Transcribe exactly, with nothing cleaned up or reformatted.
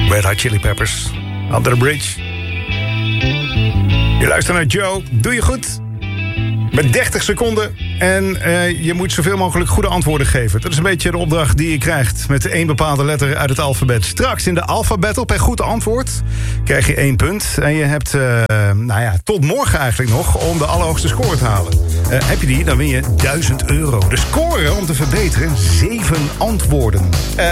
Red Hot Chili Peppers. Under the Bridge. Je luistert naar Joe. Doe je goed? Met dertig seconden. En uh, je moet zoveel mogelijk goede antwoorden geven. Dat is een beetje de opdracht die je krijgt. Met één bepaalde letter uit het alfabet. Straks in de Alpha Battle per goed antwoord krijg je één punt. En je hebt, uh, nou ja, tot morgen eigenlijk nog om de allerhoogste score te halen. Uh, heb je die, dan win je duizend euro. De score om te verbeteren, zeven antwoorden. Uh,